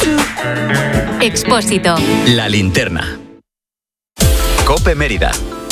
Expósito. La linterna. COPE Mérida.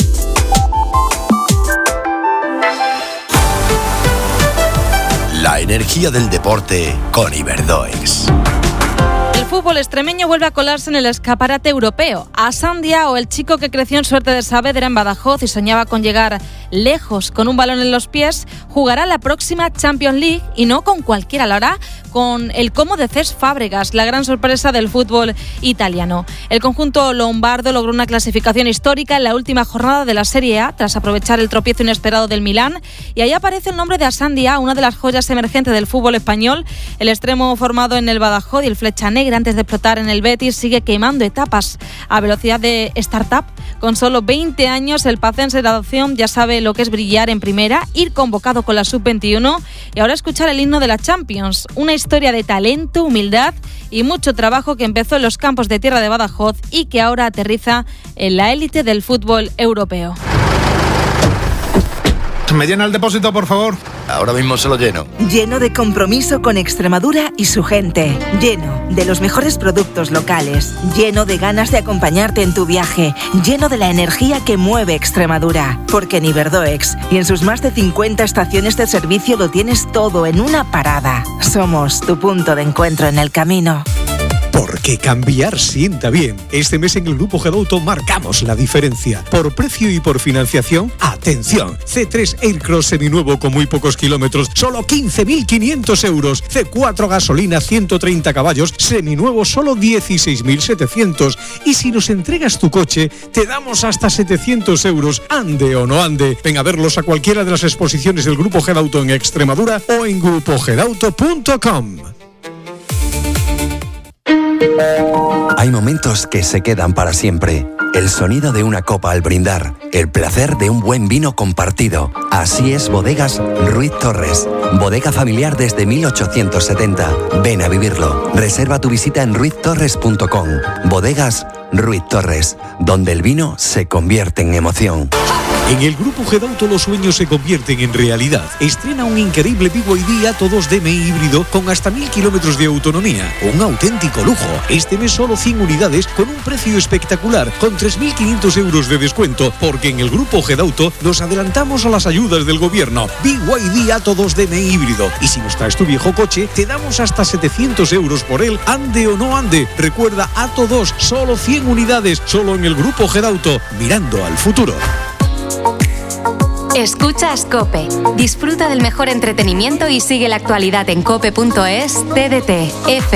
La energía del deporte con Iberdoex. El fútbol extremeño vuelve a colarse en el escaparate europeo. Hassan Diao, el chico que creció en Suerte de Saavedra en Badajoz y soñaba con llegar lejos con un balón en los pies, jugará la próxima Champions League y no con cualquiera, lo hará con el Como de Cesc Fábregas, la gran sorpresa del fútbol italiano. El conjunto lombardo logró una clasificación histórica en la última jornada de la Serie A tras aprovechar el tropiezo inesperado del Milán, y ahí aparece el nombre de Hassan Diao, una de las joyas emergentes del fútbol español. El extremo formado en el Badajoz y el Flecha Negra antes de explotar en el Betis sigue quemando etapas a velocidad de startup. Con solo 20 años, el pacense de adopción ya sabe lo que es brillar en primera, ir convocado con la Sub-21 y ahora escuchar el himno de la Champions. Una historia de talento, humildad y mucho trabajo que empezó en los campos de tierra de Badajoz y que ahora aterriza en la élite del fútbol europeo. ¿Me llena el depósito, por favor? Ahora mismo se lo lleno. Lleno de compromiso con Extremadura y su gente. Lleno de los mejores productos locales. Lleno de ganas de acompañarte en tu viaje. Lleno de la energía que mueve Extremadura. Porque en Iberdoex y en sus más de 50 estaciones de servicio lo tienes todo en una parada. Somos tu punto de encuentro en el camino. Porque cambiar sienta bien. Este mes en el Grupo Gedauto marcamos la diferencia. Por precio y por financiación, atención. C3 Aircross seminuevo con muy pocos kilómetros, solo 15.500 euros. C4 gasolina 130 caballos, seminuevo solo 16.700. Y si nos entregas tu coche, te damos hasta 700 euros. Ande o no ande. Ven a verlos a cualquiera de las exposiciones del Grupo Gedauto en Extremadura o en grupogedauto.com. Hay momentos que se quedan para siempre. El sonido de una copa al brindar, el placer de un buen vino compartido. Así es Bodegas Ruiz Torres. Bodega familiar desde 1870. Ven a vivirlo. Reserva tu visita en ruiztorres.com. Bodegas Ruiz Torres, donde el vino se convierte en emoción. En el Grupo Gedauto los sueños se convierten en realidad. Estrena un increíble BYD Atto 2 DMI híbrido con hasta 1000 kilómetros de autonomía. Un auténtico lujo. Este mes solo 100 unidades con un precio espectacular, con 3.500 euros de descuento, porque en el Grupo Gedauto nos adelantamos a las ayudas del gobierno. BYD Atto 2 DMI híbrido. Y si nos traes tu viejo coche, te damos hasta 700 euros por él, ande o no ande. Recuerda, Atto 2, solo 100 unidades, solo en el Grupo Gedauto, mirando al futuro. Escuchas COPE. Disfruta del mejor entretenimiento y sigue la actualidad en cope.es, TDT, F.